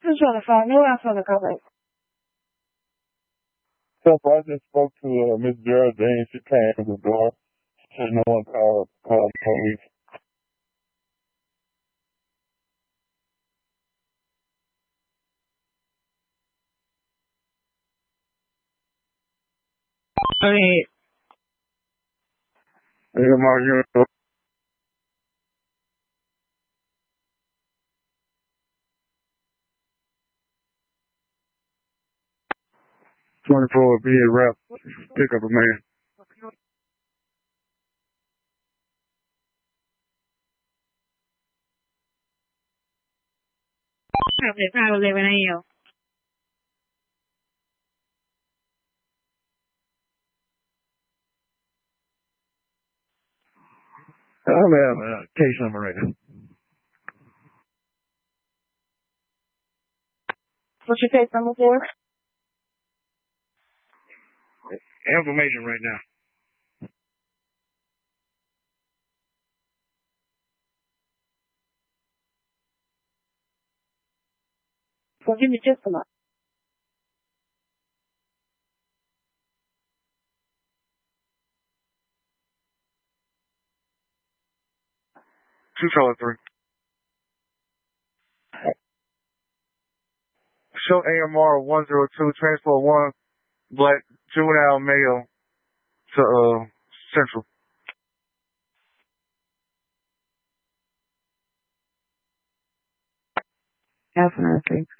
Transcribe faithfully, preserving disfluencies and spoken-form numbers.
Just trying to find who else on the cover. So I just spoke to uh, Miss Geraldine. She came to the door. She said no one called, called the police. Okay. Hey, Mark, you know, twenty-four B A rep. Pick up a man. Okay, probably when I you. I have a case number right now. What's your case number for? Information right now. So give me just a minute. two Charlie three. Show A M R one zero two, transport one, black juvenile male to uh Central. Definitely.